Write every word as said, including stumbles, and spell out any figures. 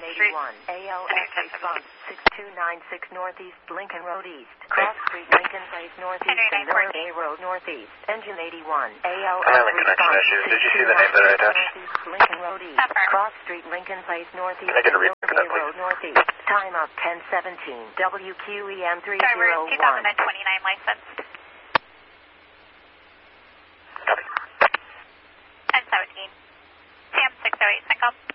Street. A L S response six two nine six Northeast Lincoln Road East. Cross Street Lincoln Place Northeast and Miller A Road Northeast. Engine eighty-one. A L S response Did you see the name that I attached? Northeast Lincoln Road East. Cross Street Lincoln Place Northeast Can I get a and read Miller for that, A Road Northeast. Time up ten seventeen. W Q E M three zero Driver one. two thousand twenty-nine licensed. Copy. ten seventeen. Sam six oh eight, sync up.